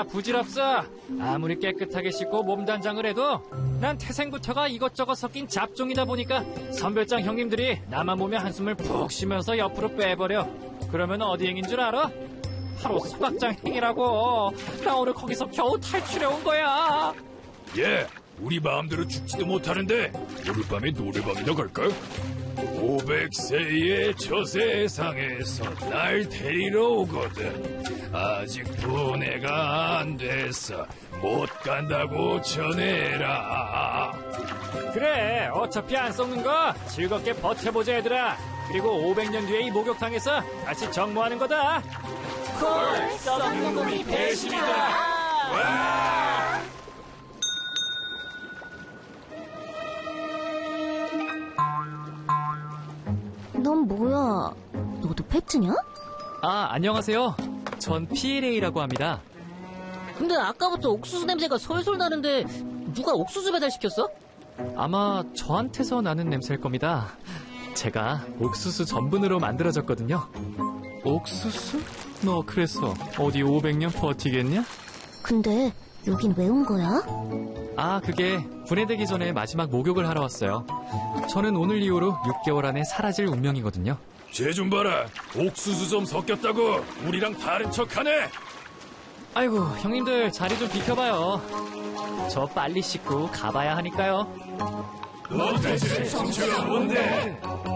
다 부질없어. 아무리 깨끗하게 씻고 몸단장을 해도 난 태생부터가 이것저것 섞인 잡종이다 보니까 선별장 형님들이 나만 보면 한숨을 푹 쉬면서 옆으로 빼버려. 그러면 어디 행인 줄 알아? 바로 소각장 행이라고. 나 오늘 거기서 겨우 탈출해온 거야. 예, 우리 마음대로 죽지도 못하는데 오늘 밤에 노래방이나 갈까? 500세의 저 세상에서 날 데리러 오거든. 아직 분해가 안 돼서 못 간다고 전해라. 그래, 어차피 안 썩는 거 즐겁게 버텨보자 얘들아. 그리고 500년 뒤에 이 목욕탕에서 다시 정모하는 거다. 콜, 썩는 놈이 배신이다. 넌 뭐야? 너도 팩트냐? 아, 안녕하세요. 전 PLA라고 합니다. 근데 아까부터 옥수수 냄새가 솔솔 나는데 누가 옥수수 배달시켰어? 아마 저한테서 나는 냄새일 겁니다. 제가 옥수수 전분으로 만들어졌거든요. 옥수수? 너 그래서 어디 500년 버티겠냐? 근데 여긴 왜 온 거야? 아, 그게 분해되기 전에 마지막 목욕을 하러 왔어요. 저는 오늘 이후로 6개월 안에 사라질 운명이거든요. 쟤 좀 봐라. 옥수수 좀 섞였다고 우리랑 다른 척하네. 아이고, 형님들 자리 좀 비켜봐요. 저 빨리 씻고 가봐야 하니까요. 너 대체 정체가 뭔데?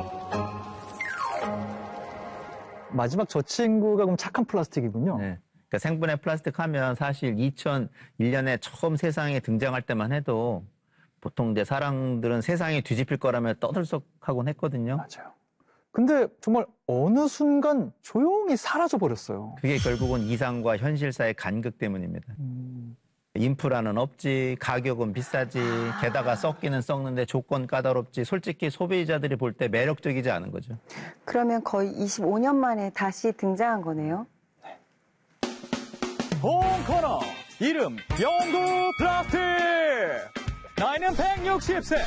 마지막 저 친구가 그럼 착한 플라스틱이군요. 네. 그러니까 생분해 플라스틱 하면 사실 2001년에 처음 세상에 등장할 때만 해도 보통 이제 사람들은 세상이 뒤집힐 거라면 떠들썩하곤 했거든요. 맞아요. 근데 정말 어느 순간 조용히 사라져 버렸어요. 그게 결국은 이상과 현실사의 간극 때문입니다. 인프라는 없지, 가격은 비싸지, 게다가 썩기는 썩는데 조건 까다롭지. 솔직히 소비자들이 볼 때 매력적이지 않은 거죠. 그러면 거의 25년 만에 다시 등장한 거네요. 홍코너 이름 영구 플라스틱. 나이는 160세.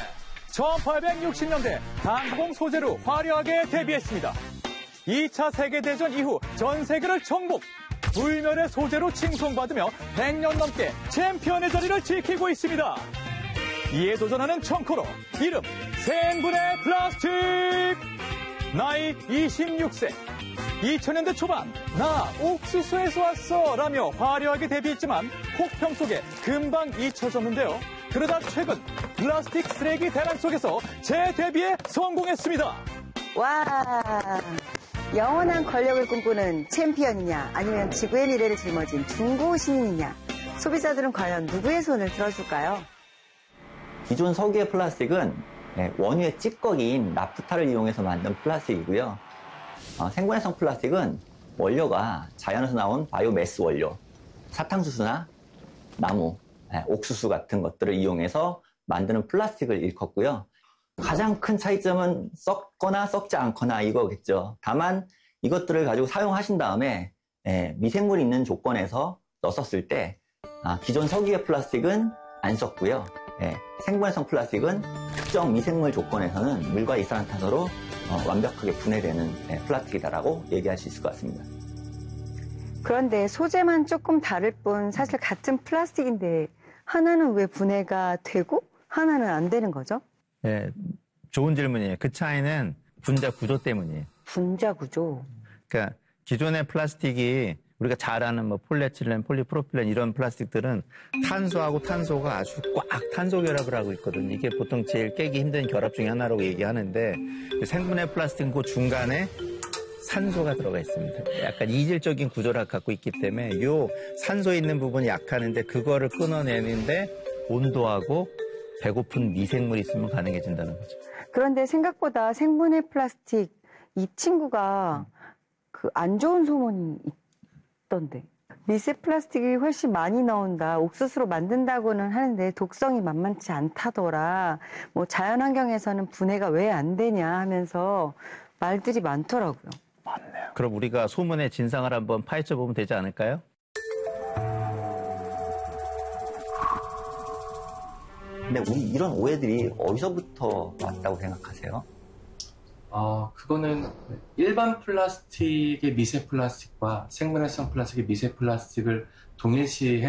1860년대 당공 소재로 화려하게 데뷔했습니다. 2차 세계대전 이후 전 세계를 정복. 불멸의 소재로 칭송받으며 100년 넘게 챔피언의 자리를 지키고 있습니다. 이에 도전하는 청코로 이름 생분해 플라스틱. 나이 26세. 2000년대 초반 나 옥수수에서 왔어 라며 화려하게 데뷔했지만 혹평 속에 금방 잊혀졌는데요. 그러다 최근 플라스틱 쓰레기 대란 속에서 재데뷔에 성공했습니다. 와, 영원한 권력을 꿈꾸는 챔피언이냐 아니면 지구의 미래를 짊어진 중고 신인이냐. 소비자들은 과연 누구의 손을 들어줄까요? 기존 석유의 플라스틱은 원유의 찌꺼기인 나프타를 이용해서 만든 플라스틱이고요. 생분해성 플라스틱은 원료가 자연에서 나온 바이오매스 원료, 사탕수수나 나무, 옥수수 같은 것들을 이용해서 만드는 플라스틱을 일컫고요. 가장 큰 차이점은 썩거나 썩지 않거나 이거겠죠. 다만 이것들을 가지고 사용하신 다음에 미생물이 있는 조건에서 넣었을 때 기존 석유의 플라스틱은 안 썩고요. 생분해성 플라스틱은 특정 미생물 조건에서는 물과 이산화탄소로 완벽하게 분해되는 플라스틱이다라고 얘기할 수 있을 것 같습니다. 그런데 소재만 조금 다를 뿐 사실 같은 플라스틱인데 하나는 왜 분해가 되고 하나는 안 되는 거죠? 네, 좋은 질문이에요. 그 차이는 분자 구조 때문이에요. 분자 구조. 그러니까 기존의 플라스틱이 우리가 잘 아는 뭐 폴리에틸렌, 폴리프로필렌 이런 플라스틱들은 탄소하고 탄소가 아주 꽉 탄소 결합을 하고 있거든요. 이게 보통 제일 깨기 힘든 결합 중에 하나라고 얘기하는데 생분해 플라스틱은 그 중간에 산소가 들어가 있습니다. 약간 이질적인 구조를 갖고 있기 때문에 요 산소 있는 부분이 약하는데 그거를 끊어내는데 온도하고 배고픈 미생물이 있으면 가능해진다는 거죠. 그런데 생각보다 생분해 플라스틱 이 친구가 그 안 좋은 소문이 있던데. 미세 플라스틱이 훨씬 많이 나온다. 옥수수로 만든다고는 하는데 독성이 만만치 않다더라. 뭐 자연 환경에서는 분해가 왜 안 되냐 하면서 말들이 많더라고요. 맞네요. 그럼 우리가 소문의 진상을 한번 파헤쳐 보면 되지 않을까요? 근데 우리 이런 오해들이 어디서부터 왔다고 생각하세요? 그거는 일반 플라스틱의 미세 플라스틱과 생분해성 플라스틱의 미세 플라스틱을 동일시해